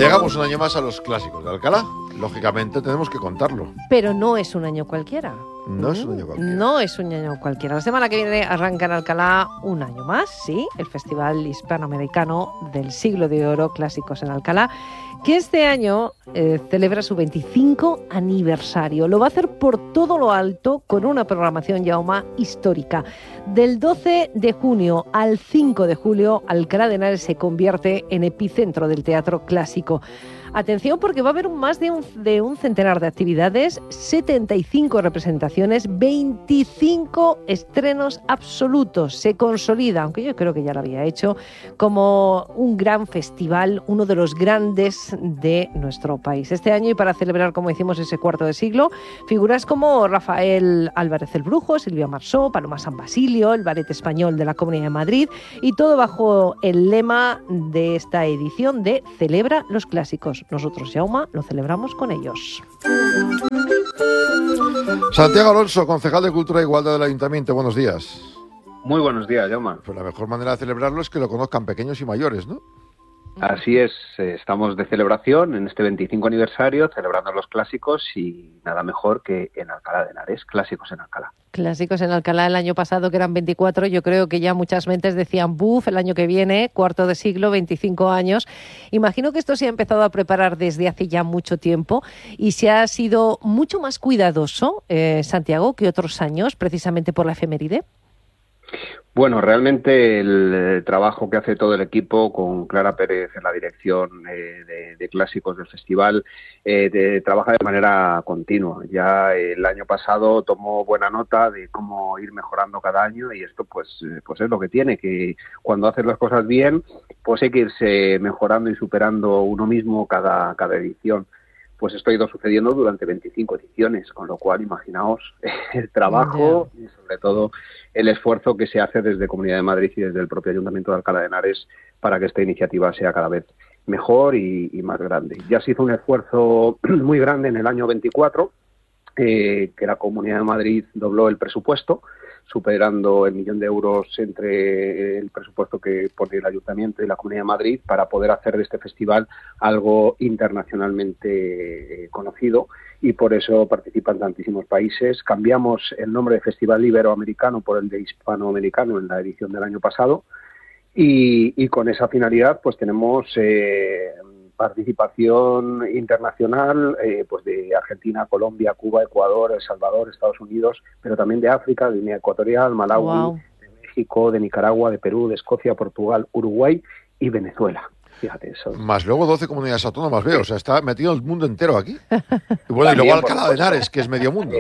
Llegamos un año más a los clásicos de Alcalá. Lógicamente tenemos que contarlo. Pero no es un año cualquiera. No es un año cualquiera. No es un año cualquiera. La semana que viene arranca en Alcalá un año más, sí, el Festival Hispanoamericano del Siglo de Oro Clásicos en Alcalá, que este año celebra su 25 aniversario. Lo va a hacer por todo lo alto con una programación, Jaume, histórica. Del 12 de junio al 5 de julio, Alcalá de Henares se convierte en epicentro del teatro clásico. Atención, porque va a haber más de un centenar de actividades, 75 representaciones, 25 estrenos absolutos. Se consolida, aunque yo creo que ya lo había hecho, como un gran festival, uno de los grandes de nuestro país. Este año, y para celebrar, como decimos, ese cuarto de siglo, figuras como Rafael Álvarez el Brujo, Silvia Marsó, Paloma San Basilio, el Ballet Español de la Comunidad de Madrid, y todo bajo el lema de esta edición de Celebra los Clásicos. Nosotros, Jaume, lo celebramos con ellos. Santiago Alonso, concejal de Cultura e Igualdad del Ayuntamiento, buenos días. Muy buenos días, Jaume. Pues la mejor manera de celebrarlo es que lo conozcan pequeños y mayores, ¿no? Así es, estamos de celebración en este 25 aniversario, celebrando los clásicos y nada mejor que en Alcalá de Henares, Clásicos en Alcalá. Clásicos en Alcalá el año pasado, que eran 24, yo creo que ya muchas mentes decían, buf, el año que viene, cuarto de siglo, 25 años. Imagino que esto se ha empezado a preparar desde hace ya mucho tiempo y se ha sido mucho más cuidadoso, Santiago, que otros años, precisamente por la efeméride. Bueno, realmente el trabajo que hace todo el equipo con Clara Pérez en la dirección de clásicos del festival trabaja de manera continua. Ya el año pasado tomó buena nota de cómo ir mejorando cada año y esto pues es lo que tiene, que cuando haces las cosas bien pues hay que irse mejorando y superando uno mismo cada edición. Pues esto ha ido sucediendo durante 25 ediciones, con lo cual imaginaos el trabajo y sobre todo el esfuerzo que se hace desde Comunidad de Madrid y desde el propio Ayuntamiento de Alcalá de Henares para que esta iniciativa sea cada vez mejor y más grande. Ya se hizo un esfuerzo muy grande en el año 24, que la Comunidad de Madrid dobló el presupuesto, superando el 1 millón de euros entre el presupuesto que pone el Ayuntamiento y la Comunidad de Madrid para poder hacer de este festival algo internacionalmente conocido y por eso participan tantísimos países. Cambiamos el nombre de Festival Iberoamericano por el de Hispanoamericano en la edición del año pasado y con esa finalidad pues tenemos participación internacional pues de Argentina, Colombia, Cuba, Ecuador, El Salvador, Estados Unidos, pero también de África, de Guinea Ecuatorial, Malawi, de México, de Nicaragua, de Perú, de Escocia, Portugal, Uruguay y Venezuela. Fíjate eso. Más luego 12 comunidades autónomas, veo, o sea, está metido el mundo entero aquí. Y bueno, también, y luego Alcalá de Henares, que es medio mundo.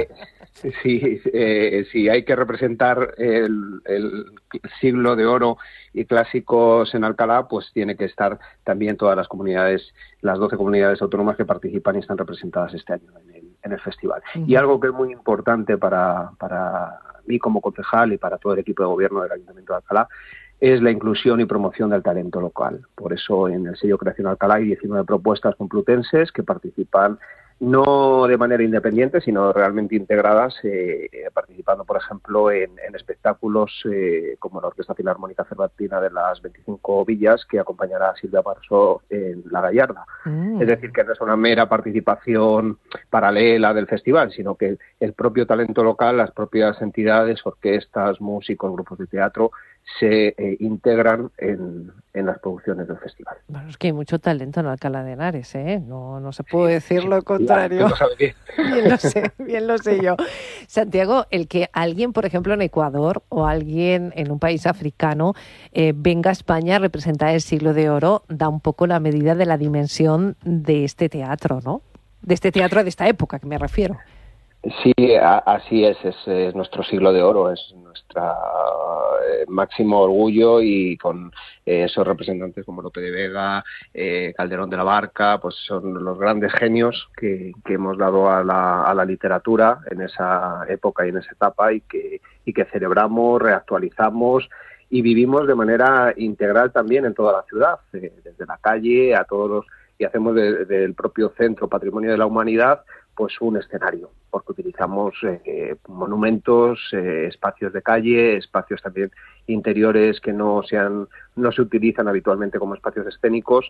Sí, hay que representar el siglo de oro y clásicos en Alcalá, pues tiene que estar también todas las comunidades, las 12 comunidades autónomas que participan y están representadas este año en el festival. Uh-huh. Y algo que es muy importante para mí como concejal y para todo el equipo de gobierno del Ayuntamiento de Alcalá es la inclusión y promoción del talento local. Por eso en el sello Creación Alcalá hay 19 propuestas complutenses que participan no de manera independiente, sino realmente integradas, participando, por ejemplo, en espectáculos como la Orquesta Filarmónica Cervantina de las 25 Villas, que acompañará a Silvia Marsó en La Gallarda. Es decir, que no es una mera participación paralela del festival, sino que el propio talento local, las propias entidades, orquestas, músicos, grupos de teatro, se integran en las producciones del festival. Bueno, es que hay mucho talento en Alcalá de Henares, ¿eh? No se puede decir lo contrario. Bien lo sé yo. Santiago, el que alguien, por ejemplo, en Ecuador o alguien en un país africano venga a España a representar el siglo de oro, da un poco la medida de la dimensión de este teatro, ¿no? De este teatro de esta época, que me refiero. Sí, así es nuestro siglo de oro, es nuestro máximo orgullo y con esos representantes como Lope de Vega, Calderón de la Barca, pues son los grandes genios que hemos dado a la literatura en esa época y en esa etapa y que celebramos, reactualizamos y vivimos de manera integral también en toda la ciudad, desde la calle a todos los, y hacemos del propio Centro Patrimonio de la Humanidad pues un escenario, porque utilizamos monumentos, espacios de calle, espacios también interiores que no se utilizan habitualmente como espacios escénicos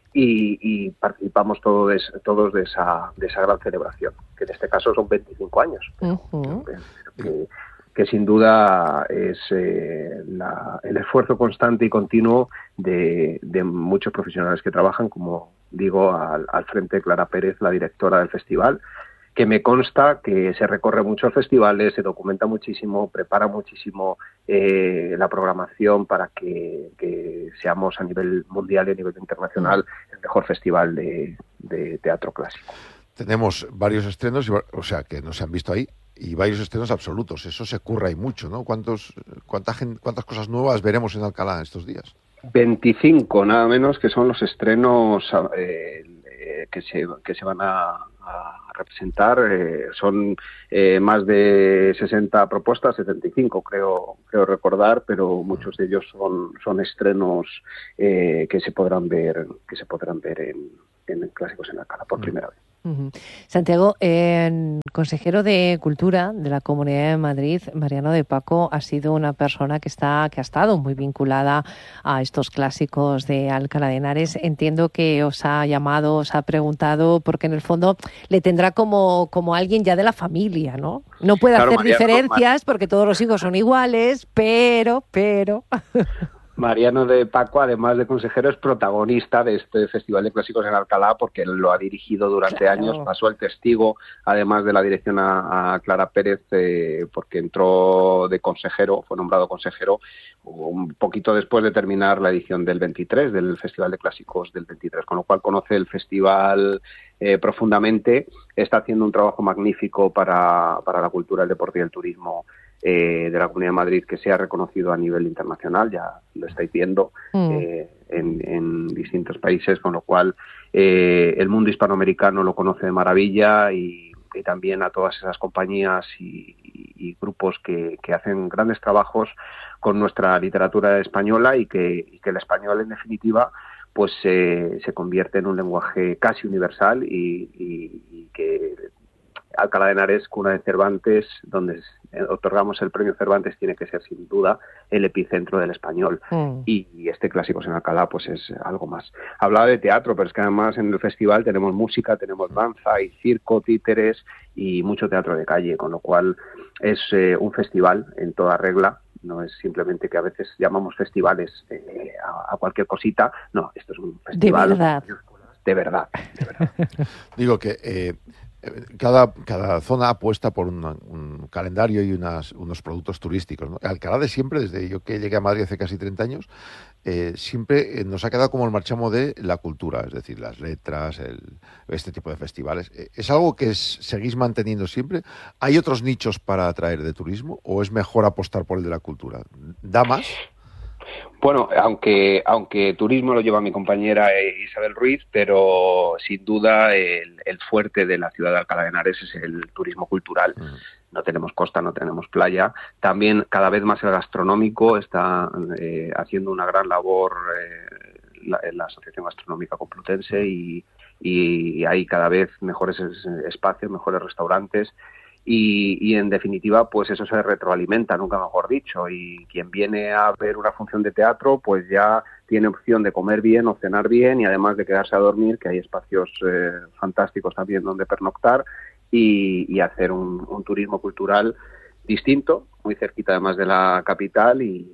y participamos todos de esa gran celebración, que en este caso son 25 años. Uh-huh. Que sin duda es el esfuerzo constante y continuo de muchos profesionales que trabajan, como digo, al frente Clara Pérez, la directora del festival, que me consta que se recorre muchos festivales, se documenta muchísimo, prepara muchísimo la programación para que seamos a nivel mundial y a nivel internacional el mejor festival de teatro clásico. Tenemos varios estrenos, o sea, que no se han visto ahí, y varios estrenos absolutos. Eso se curra y mucho, ¿no? ¿Cuántas cosas nuevas veremos en Alcalá estos días? 25, nada menos, que son los estrenos que se van a representar. Son más de 60 propuestas, 75 creo recordar, pero muchos de ellos son estrenos que se podrán ver en Clásicos en Alcalá por primera vez. Uh-huh. Santiago, consejero de Cultura de la Comunidad de Madrid, Mariano de Paco, ha sido una persona que ha estado muy vinculada a estos clásicos de Alcalá de Henares. Entiendo que os ha llamado, os ha preguntado, porque en el fondo le tendrá como alguien ya de la familia, ¿no? No puede hacer diferencias porque todos los hijos son iguales, pero... Mariano de Paco, además de consejero, es protagonista de este Festival de Clásicos en Alcalá, porque él lo ha dirigido durante años, pasó el testigo, además de la dirección a Clara Pérez, porque entró de consejero, fue nombrado consejero un poquito después de terminar la edición del 23, del Festival de Clásicos del 23, con lo cual conoce el festival profundamente, está haciendo un trabajo magnífico para la cultura, el deporte y el turismo de la Comunidad de Madrid, que sea reconocido a nivel internacional, ya lo estáis viendo en distintos países, con lo cual el mundo hispanoamericano lo conoce de maravilla y también a todas esas compañías y grupos que hacen grandes trabajos con nuestra literatura española y que el español, en definitiva, pues se convierte en un lenguaje casi universal y que Alcalá de Henares, cuna de Cervantes, donde otorgamos el premio Cervantes, tiene que ser sin duda el epicentro del español. Y este Clásicos en Alcalá pues es algo más. Hablaba de teatro, pero es que además en el festival tenemos música, tenemos danza y circo, títeres y mucho teatro de calle, con lo cual es un festival en toda regla. No es simplemente que a veces llamamos festivales a cualquier cosita. No, esto es un festival de verdad. Digo que cada zona apuesta por un calendario y unos productos turísticos, ¿no? Alcalá de siempre, desde yo que llegué a Madrid hace casi 30 años, siempre nos ha quedado como el marchamo de la cultura, es decir, las letras, este tipo de festivales. ¿Es algo que seguís manteniendo siempre? ¿Hay otros nichos para atraer de turismo o es mejor apostar por el de la cultura? ¿Da más? Bueno, aunque turismo lo lleva mi compañera Isabel Ruiz, pero sin duda el fuerte de la ciudad de Alcalá de Henares es el turismo cultural. No tenemos costa, no tenemos playa. También cada vez más el gastronómico está haciendo una gran labor la Asociación Gastronómica Complutense y hay cada vez mejores espacios, mejores restaurantes. Y en definitiva, pues eso se retroalimenta, nunca mejor dicho, y quien viene a ver una función de teatro, pues ya tiene opción de comer bien o cenar bien y además de quedarse a dormir, que hay espacios fantásticos también donde pernoctar y hacer un turismo cultural distinto, muy cerquita además de la capital y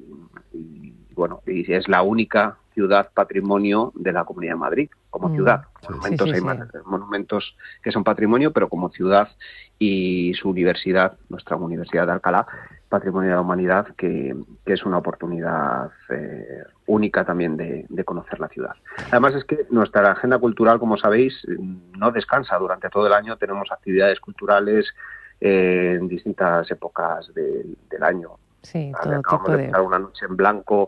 es la única ciudad patrimonio de la Comunidad de Madrid, como ciudad. Monumentos, hay más monumentos que son patrimonio, pero como ciudad y su universidad, nuestra Universidad de Alcalá, Patrimonio de la Humanidad, que es una oportunidad única también de conocer la ciudad. Además es que nuestra agenda cultural, como sabéis, no descansa durante todo el año. Tenemos actividades culturales en distintas épocas del año. Sí, acabamos de empezar una noche en blanco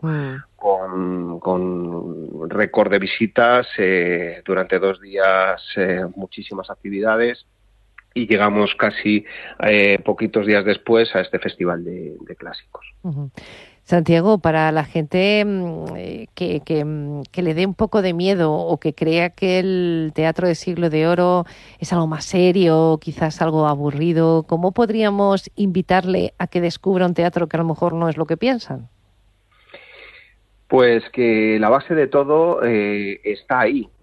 con récord de visitas, durante 2 días muchísimas actividades y llegamos casi poquitos días después a este festival de clásicos. Uh-huh. Santiago, para la gente que le dé un poco de miedo o que crea que el teatro de Siglo de Oro es algo más serio, quizás algo aburrido, ¿cómo podríamos invitarle a que descubra un teatro que a lo mejor no es lo que piensan? Pues que la base de todo está ahí,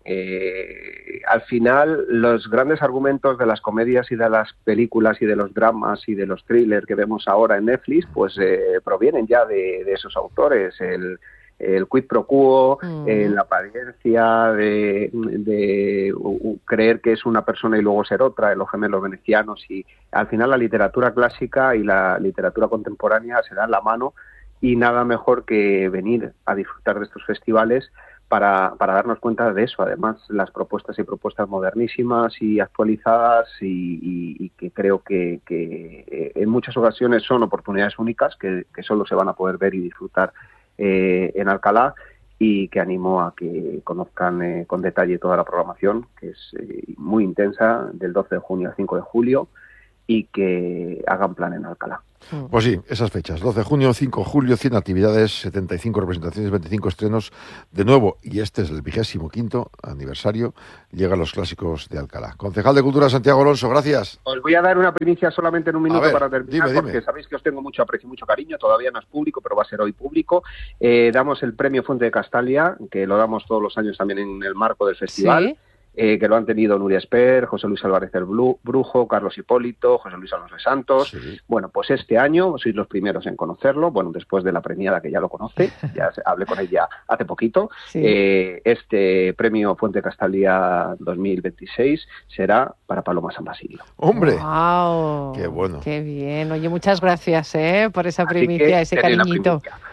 al final los grandes argumentos de las comedias y de las películas y de los dramas y de los thrillers que vemos ahora en Netflix, pues provienen ya de esos autores. El quid pro quo, la apariencia de creer que es una persona y luego ser otra, los gemelos venecianos, y al final la literatura clásica y la literatura contemporánea se dan la mano, y nada mejor que venir a disfrutar de estos festivales para darnos cuenta de eso. Además, las propuestas modernísimas y actualizadas, y que creo que en muchas ocasiones son oportunidades únicas que solo se van a poder ver y disfrutar en Alcalá, y que animo a que conozcan con detalle toda la programación, que es muy intensa, del 12 de junio al 5 de julio, y que hagan plan en Alcalá. Pues sí, esas fechas, 12 de junio, 5 de julio, 100 actividades, 75 representaciones, 25 estrenos. De nuevo, y este es el 25º aniversario, llegan los clásicos de Alcalá. Concejal de Cultura, Santiago Alonso, gracias. Os voy a dar una primicia solamente en un minuto para terminar, dime. Porque sabéis que os tengo mucho aprecio y mucho cariño. Todavía no es público, pero va a ser hoy público. Damos el premio Fuente de Castalia, que lo damos todos los años también en el marco del festival. ¿Sí? Que lo han tenido Nuria Esper, José Luis Álvarez del Brujo, Carlos Hipólito, José Luis Alonso de Santos. Sí. Bueno, pues este año sois los primeros en conocerlo, bueno, después de la premiada, que ya lo conoce, ya hablé con ella hace poquito. Sí. Este premio Fuente Castalia 2026 será para Paloma San Basilio. ¡Hombre! ¡Wow! ¡Qué bueno! ¡Qué bien! Oye, muchas gracias por esa Así primicia, que ese tenéis la cariñito. primicia.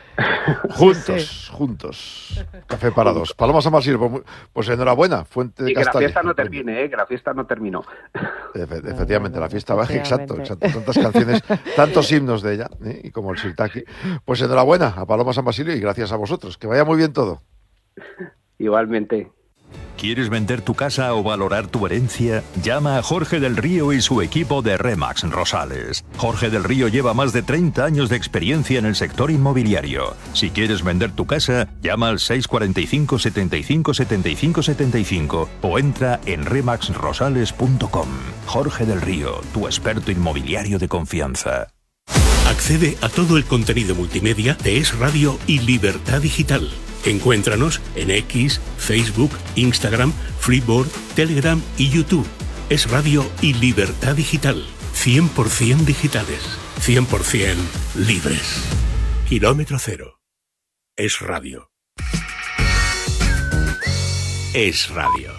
Juntos. Café para dos. Paloma San Basilio, pues enhorabuena, Fuente de Y que la Castalia. fiesta no termine, que la fiesta no terminó. Efectivamente, la fiesta va, exacto. Efectivamente. Tantas canciones, tantos himnos de ella, y como el Sirtaki. Pues enhorabuena a Paloma San Basilio y gracias a vosotros. Que vaya muy bien todo. Igualmente. ¿Quieres vender tu casa o valorar tu herencia? Llama a Jorge del Río y su equipo de Remax Rosales. Jorge del Río lleva más de 30 años de experiencia en el sector inmobiliario. Si quieres vender tu casa, llama al 645 75 75 75 o entra en remaxrosales.com. Jorge del Río, tu experto inmobiliario de confianza. Accede a todo el contenido multimedia de Es Radio y Libertad Digital. Encuéntranos en X, Facebook, Instagram, Freeboard, Telegram y YouTube. Es Radio y Libertad Digital. 100% digitales. 100% libres. Kilómetro cero. Es Radio. Es Radio.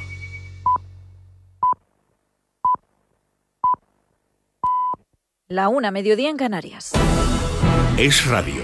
La 1, mediodía en Canarias. Es Radio.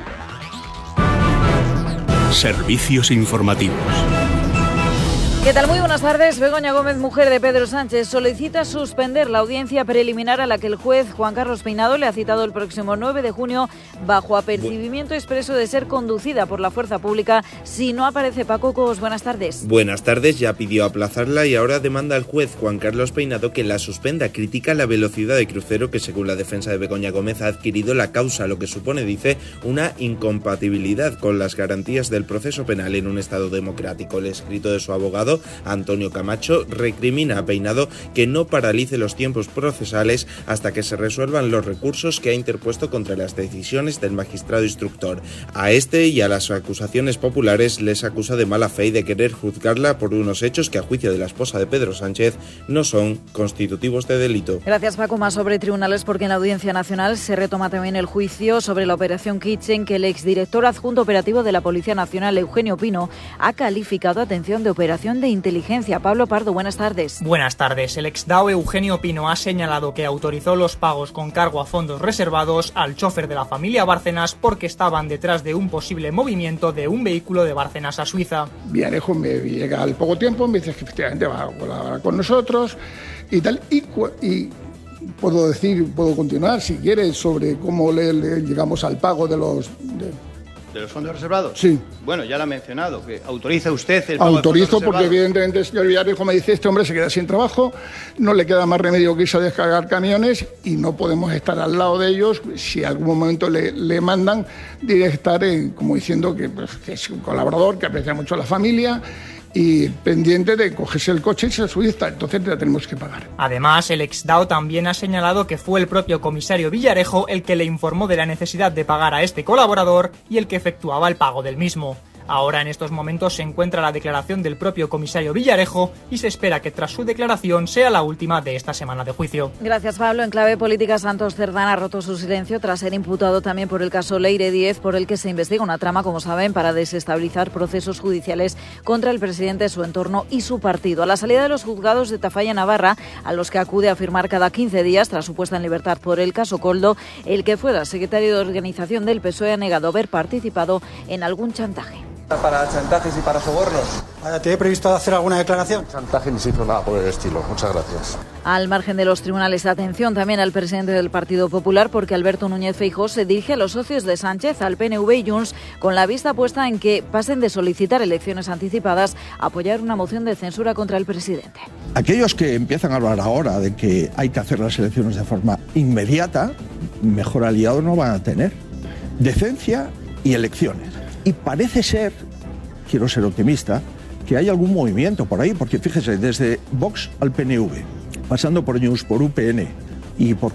Servicios informativos. ¿Qué tal? Muy buenas tardes. Begoña Gómez, mujer de Pedro Sánchez, solicita suspender la audiencia preliminar a la que el juez Juan Carlos Peinado le ha citado el próximo 9 de junio bajo apercibimiento expreso de ser conducida por la fuerza pública si no aparece Paco Cos. Buenas tardes. Buenas tardes. Ya pidió aplazarla y ahora demanda al juez Juan Carlos Peinado que la suspenda. Critica la velocidad de crucero que, según la defensa de Begoña Gómez, ha adquirido la causa, lo que supone, dice, una incompatibilidad con las garantías del proceso penal en un Estado democrático. El escrito de su abogado, Antonio Camacho, recrimina a Peinado que no paralice los tiempos procesales hasta que se resuelvan los recursos que ha interpuesto contra las decisiones del magistrado instructor. A este y a las acusaciones populares les acusa de mala fe y de querer juzgarla por unos hechos que, a juicio de la esposa de Pedro Sánchez, no son constitutivos de delito. Gracias, Paco. Más sobre tribunales, porque en la Audiencia Nacional se retoma también el juicio sobre la operación Kitchen, que el exdirector adjunto operativo de la Policía Nacional, Eugenio Pino, ha calificado, atención, de operación de inteligencia. Pablo Pardo, buenas tardes. Buenas tardes. El exdao Eugenio Pino ha señalado que autorizó los pagos con cargo a fondos reservados al chofer de la familia Bárcenas porque estaban detrás de un posible movimiento de un vehículo de Bárcenas a Suiza. Villarejo me llega al poco tiempo, me dice que efectivamente va a colaborar con nosotros y tal, y puedo continuar si quieres sobre cómo le llegamos al pago de los fondos reservados. Sí. Bueno, ya lo ha mencionado, que autoriza usted el pago. Autorizo porque evidentemente el señor Villarejo me dice, este hombre se queda sin trabajo, no le queda más remedio que irse a descargar camiones y no podemos estar al lado de ellos. Si algún momento le mandan, debe estar como diciendo que es un colaborador, que aprecia mucho a la familia y pendiente de cogerse el coche y irse a Suiza, entonces la tenemos que pagar. Además, el exdao también ha señalado que fue el propio comisario Villarejo el que le informó de la necesidad de pagar a este colaborador y el que efectuaba el pago del mismo. Ahora en estos momentos se encuentra la declaración del propio comisario Villarejo y se espera que tras su declaración sea la última de esta semana de juicio. Gracias, Pablo. En clave política, Santos Cerdán ha roto su silencio tras ser imputado también por el caso Leire 10, por el que se investiga una trama, como saben, para desestabilizar procesos judiciales contra el presidente, su entorno y su partido. A la salida de los juzgados de Tafalla, Navarra, a los que acude a firmar cada 15 días tras su puesta en libertad por el caso Coldo, el que fuera secretario de organización del PSOE ha negado haber participado en algún chantaje. Para chantajes y para sobornos. ¿Te he previsto hacer alguna declaración? Chantaje ni cifro, nada por el estilo. Muchas gracias. Al margen de los tribunales, atención también al presidente del Partido Popular, porque Alberto Núñez Feijóo se dirige a los socios de Sánchez, al PNV y Junts, con la vista puesta en que pasen de solicitar elecciones anticipadas a apoyar una moción de censura contra el presidente. Aquellos que empiezan a hablar ahora de que hay que hacer las elecciones de forma inmediata, mejor aliado no van a tener. Decencia y elecciones. Y parece ser, quiero ser optimista, que hay algún movimiento por ahí, porque fíjese, desde Vox al PNV, pasando por Junts, por UPN y por